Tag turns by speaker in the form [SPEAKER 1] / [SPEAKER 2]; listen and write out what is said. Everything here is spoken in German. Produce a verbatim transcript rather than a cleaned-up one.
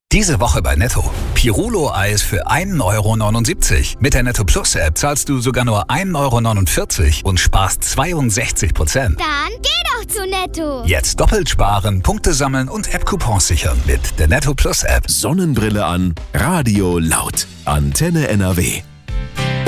[SPEAKER 1] Diese Woche bei Netto. Pirulo-Eis für ein Euro neunundsiebzig. Mit der Netto Plus App zahlst du sogar nur ein Euro neunundvierzig und sparst zweiundsechzig Prozent.
[SPEAKER 2] Dann geh doch zu Netto.
[SPEAKER 1] Jetzt doppelt sparen, Punkte sammeln und App-Coupons sichern mit der Netto Plus App.
[SPEAKER 3] Sonnenbrille an, Radio laut. Antenne N R W.